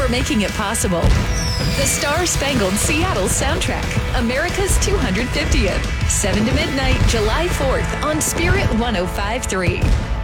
for making it possible. The Star-Spangled Seattle soundtrack, America's 250th. 7 to midnight, July 4th on Spirit 105.3.